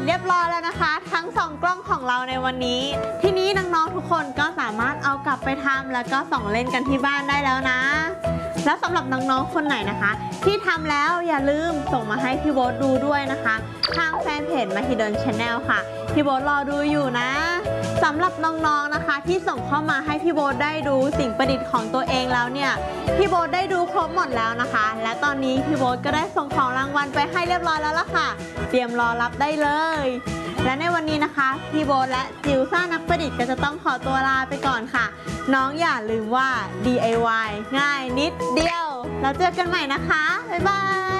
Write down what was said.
เรียบร้อยแล้วนะคะทั้ง2กล้องของเราในวันนี้ทีนี้น้องๆทุกคนก็สามารถเอากลับไปทำแล้วก็ส่องเล่นกันที่บ้านได้แล้วนะแล้วสำหรับน้องๆคนไหนนะคะที่ทำแล้วอย่าลืมส่งมาให้พี่โบ๊ทดูด้วยนะคะทางแฟนเพจ Mahidol Channel ค่ะพี่โบ๊ทรอดูอยู่นะสำหรับน้องๆนะคะที่ส่งเข้ามาให้พี่โบ๊ทได้ดูสิ่งประดิษฐ์ของตัวเองแล้วเนี่ยพี่โบ๊ทได้ดูครบหมดแล้วนะคะและตอนนี้พี่โบ๊ทก็ได้ส่งของรางวัลไปให้เรียบร้อยแล้วล่ะค่ะเตรียมรอรับได้เลยและในวันนี้นะคะพี่โบ๊ทและจิวซ่านักประดิษฐ์ก็จะต้องขอตัวลาไปก่อนค่ะน้องอย่าลืมว่า DIY ง่ายนิดเดียวแล้วเจอกันใหม่นะคะบ๊ายบาย